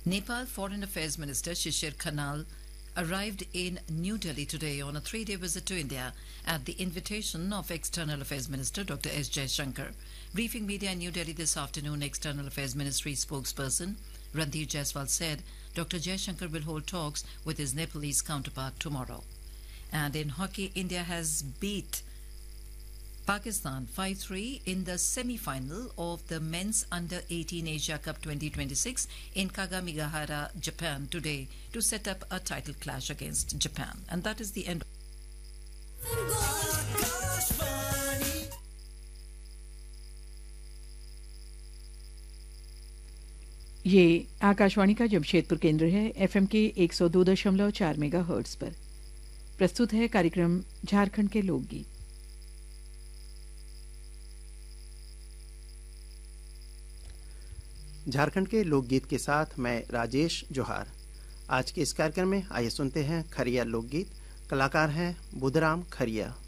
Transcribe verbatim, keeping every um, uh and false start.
Nepal Foreign Affairs Minister Shishir Khanal arrived in New Delhi today on a three-day visit to India at the invitation of External Affairs Minister Doctor S. Jaishankar. Briefing media in New Delhi this afternoon, External Affairs Ministry spokesperson Randhir Jaiswal said Doctor Jaishankar will hold talks with his Nepalese counterpart tomorrow. And in hockey, India has beat Pakistan five three in the semi-final of the Men's Under eighteen Asia Cup twenty twenty-six in Kagamigahara, Japan today to set up a title clash against Japan. And that is the end. ये आकाशवाणी का जमशेदपुर केंद्र है। FM के एक सौ दो दशमलव चार मेगाहर्ट्ज पर प्रस्तुत है कार्यक्रम झारखंड के लोकगीत। झारखंड के लोकगीत के साथ मैं राजेश जोहार। आज के इस कार्यक्रम में आइए सुनते हैं खरिया लोकगीत। कलाकार हैं बुधराम खरिया।